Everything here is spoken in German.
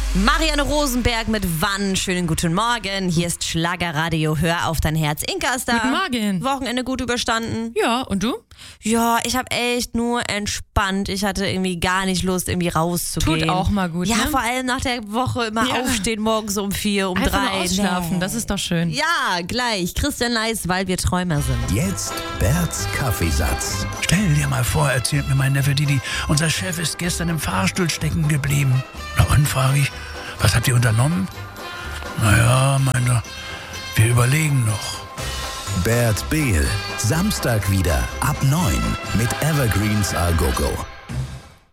Marianne Rosenberg mit Wann. Schönen guten Morgen. Hier ist Schlagerradio. Hör auf dein Herz. Inka ist da. Guten Morgen. Wochenende gut überstanden? Ja, und du? Ja, ich habe echt nur entspannt. Ich hatte irgendwie gar nicht Lust, irgendwie rauszugehen. Tut auch mal gut, Ja, ne? vor allem nach der Woche immer aufstehen, morgens um 4, um Einfach 3. nur ausschlafen, das ist doch schön. Ja, gleich. Christian Leis, weil wir Träumer sind. Jetzt Berts Kaffeesatz. Stell dir mal vor, erzählt mir mein Neffe Didi, unser Chef ist gestern im Fahrstuhl stecken geblieben. Na und, frage ich, was habt ihr unternommen? Naja, meint er, wir überlegen noch. Bert Behl. Samstag wieder ab 9 mit Evergreens A Go Go.